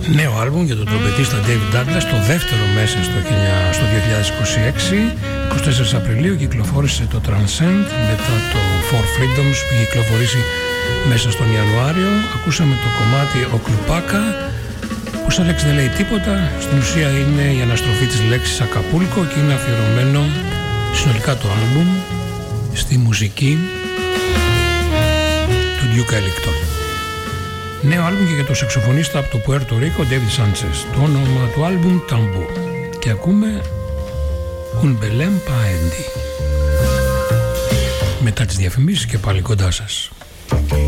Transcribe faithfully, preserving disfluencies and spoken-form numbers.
Νέο άλμπουμ για τον τρομπετίστα David Douglas, το δεύτερο μέσα στο, στο δύο χιλιάδες είκοσι έξι. εικοστή τέταρτη Απριλίου κυκλοφόρησε το Transcend, μετά το For Freedoms που είχε κυκλοφορήσει μέσα στον Ιανουάριο. Ακούσαμε το κομμάτι Ο Κλουπάκα, που σαν λέξη δεν λέει τίποτα. Στην ουσία είναι η αναστροφή της λέξης Ακαπούλκο και είναι αφιερωμένο συνολικά το άλμπουμ στη μουσική του Duke Ellington. Νέο άλμπουμ και για το σαξοφωνίστα από το Puerto Rico, David Sanchez. Το όνομα του άλμπουμ Tambú. Και ακούμε Un Belém pa Andy. Μετά τις διαφημίσεις και πάλι κοντά σας.